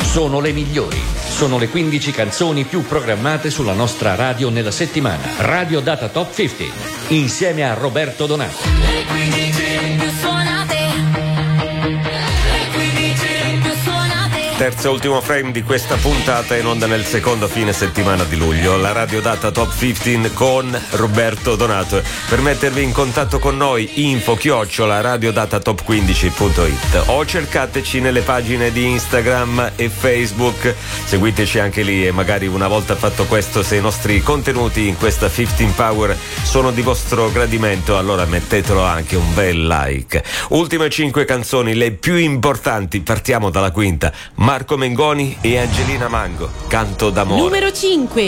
sono le migliori. Sono le 15 canzoni più programmate sulla nostra radio nella settimana. Radio Data Top 15, insieme a Roberto Donato. Le 15 più suonate. Le 15 più suonate. Terzo e ultimo frame di questa puntata in onda nel secondo fine settimana di luglio. La Radio Data Top 15 con Roberto Donato. Per mettervi in contatto con noi, info@radiodatatop15.it o cercateci nelle pagine di Instagram e Facebook. Seguiteci anche lì e magari una volta fatto questo, se i nostri contenuti in questa 15 Power sono di vostro gradimento, allora mettetelo anche un bel like. Ultime 5 canzoni, le più importanti. Partiamo dalla quinta. Marco Mengoni e Angelina Mango, Canto d'amore. Numero 5.